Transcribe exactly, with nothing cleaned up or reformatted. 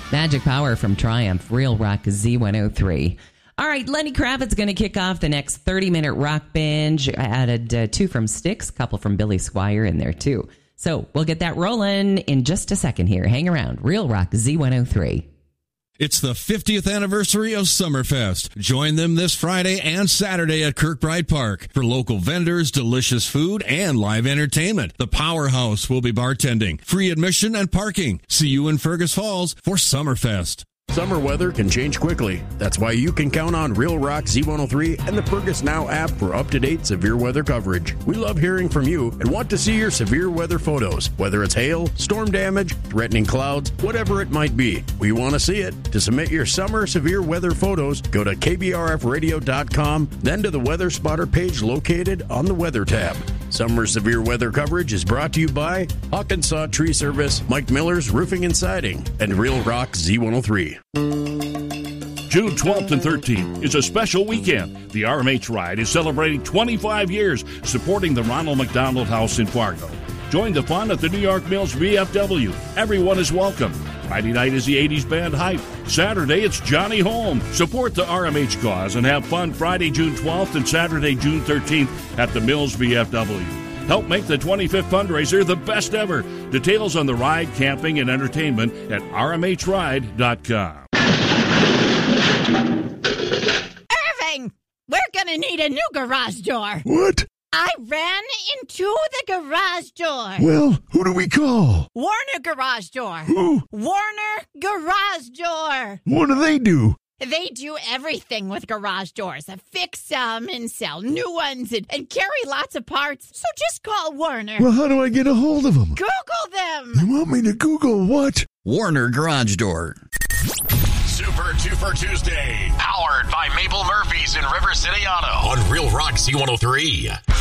Magic Power from Triumph, Real Rock Z one oh three. All right, Lenny Kravitz going to kick off the next thirty-minute rock binge. I added uh, two from Styx, a couple from Billy Squier in there, too. So we'll get that rolling in just a second here. Hang around. Real Rock Z one oh three. It's the fiftieth anniversary of Summerfest. Join them this Friday and Saturday at Kirkbride Park for local vendors, delicious food, and live entertainment. The Powerhouse will be bartending, free admission and parking. See you in Fergus Falls for Summerfest. Summer weather can change quickly. That's why you can count on Real Rock Z one oh three and the Fergus Now app for up-to-date severe weather coverage. We love hearing from you and want to see your severe weather photos, whether it's hail, storm damage, threatening clouds, whatever it might be. We want to see it. To submit your summer severe weather photos, go to K B R F radio dot com, then to the Weather Spotter page located on the Weather tab. Summer severe weather coverage is brought to you by Hawkinsaw Tree Service, Mike Miller's Roofing and Siding, and Real Rock Z one oh three. June twelfth and thirteenth is a special weekend. The R M H Ride is celebrating twenty-five years supporting the Ronald McDonald House in Fargo. Join the fun at the New York Mills V F W. Everyone is welcome. Friday night is the eighties band Hype. Saturday, it's Johnny Holm. Support the R M H cause and have fun Friday, June twelfth and Saturday, June thirteenth at the Mills V F W. Help make the twenty-fifth fundraiser the best ever. Details on the ride, camping, and entertainment at R M H ride dot com. Irving, we're going to need a new garage door. What? I ran into the garage door. Well, who do we call? Warner Garage Door. Who? Warner Garage Door. What do they do? They do everything with garage doors. Fix them and sell new ones and, and carry lots of parts. So just call Warner. Well, how do I get a hold of them? Google them. You want me to Google what? Warner Garage Door. Super Twofer Tuesday, powered by Mabel Murphy's in River City Auto on Real Rock Z one oh three.